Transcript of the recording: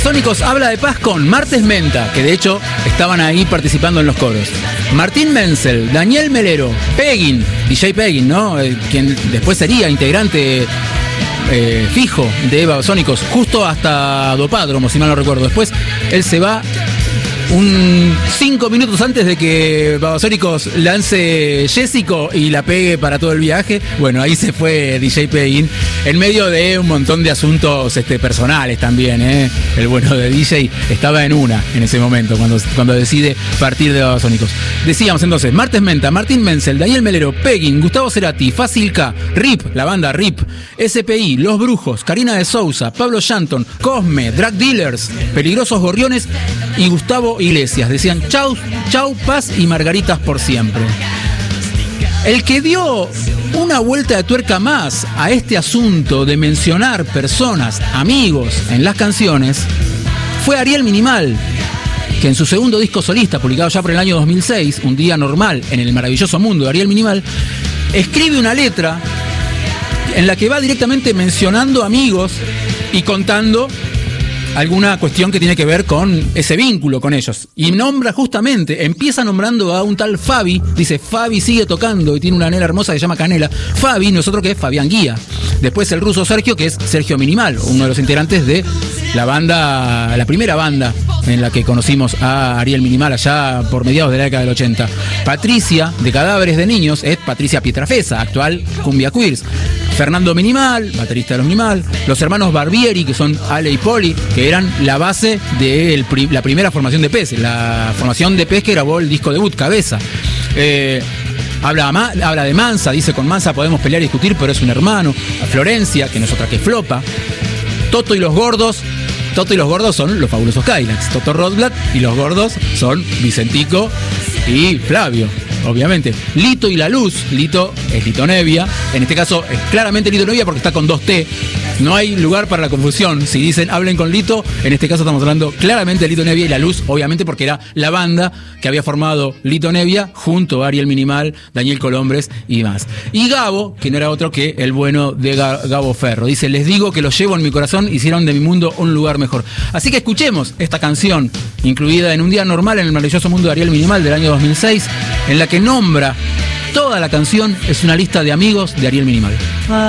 Babasónicos habla de paz con Martes Menta, que de hecho estaban ahí participando en los coros. Martín Menzel, Daniel Melero, Peggin, DJ Peggin, ¿no? Quien después sería integrante fijo de Babasónicos, justo hasta Dopádromo, si mal no recuerdo. Después él se va 5 minutos antes de que Babasónicos lance Jessico y la pegue para todo el viaje. Bueno, ahí se fue DJ Peggin, en medio de un montón de asuntos personales también, El bueno de DJ estaba en ese momento, cuando decide partir de Babasónicos. Decíamos entonces, Martes Menta, Martín Menzel, Daniel Melero, Peggin, Gustavo Cerati, Fácil K, RIP, la banda RIP, SPI, Los Brujos, Karina de Sousa, Pablo Shanton, Cosme, Drug Dealers, Peligrosos Gorriones y Gustavo Iglesias. Decían chau, chau, paz y margaritas por siempre. El que dio una vuelta de tuerca más a este asunto de mencionar personas, amigos en las canciones, fue Ariel Minimal, que en su segundo disco solista, publicado ya por el año 2006, Un día normal en el maravilloso mundo de Ariel Minimal, escribe una letra en la que va directamente mencionando amigos y contando alguna cuestión que tiene que ver con ese vínculo con ellos. Y nombra justamente, empieza nombrando a un tal Fabi, dice, Fabi sigue tocando y tiene una nena hermosa que se llama Canela. Fabi, nosotros que es Fabián Guía. Después el ruso Sergio, que es Sergio Minimal, uno de los integrantes de la banda, la primera banda en la que conocimos a Ariel Minimal allá por mediados de la década del 80. Patricia, de Cadáveres de Niños, es Patricia Pietrafesa, actual Cumbia Queers. Fernando Minimal, baterista de los Minimal. Los hermanos Barbieri, que son Ale y Poli, que eran la base de la primera formación de Pez. La formación de Pez que grabó el disco debut, Cabeza. Habla de Mansa, dice, con Mansa podemos pelear y discutir, pero es un hermano. A Florencia, que no es otra que Flopa. Toto y los Gordos son los Fabulosos Cadillacs. Toto Rothblatt y los Gordos son Vicentico y Flavio, obviamente. Lito y la Luz. Lito es Lito Nevia. En este caso es claramente Lito Nevia porque está con 2T. No hay lugar para la confusión. Si dicen hablen con Lito, en este caso estamos hablando claramente de Lito Nevia y la Luz, obviamente porque era la banda que había formado Lito Nevia junto a Ariel Minimal, Daniel Colombres y más. Y Gabo, que no era otro que el bueno de Gabo Ferro. Dice, les digo que los llevo en mi corazón, hicieron de mi mundo un lugar mejor. Así que escuchemos esta canción, incluida en Un día normal en el maravilloso mundo de Ariel Minimal del año 2006, en la que nombra toda la canción, es una lista de amigos de Ariel Minimal.